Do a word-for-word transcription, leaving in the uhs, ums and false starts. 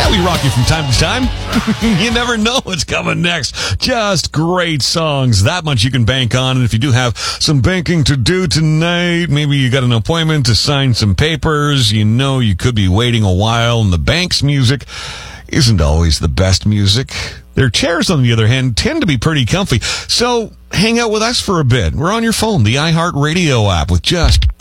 Yeah, we rock you from time to time. You never know what's coming next. Just great songs. That much you can bank on. And if you do have some banking to do tonight, maybe you got an appointment to sign some papers, you know you could be waiting a while, and the bank's music isn't always the best music. Their chairs, on the other hand, tend to be pretty comfy. So hang out with us for a bit. We're on your phone, the iHeartRadio app, with just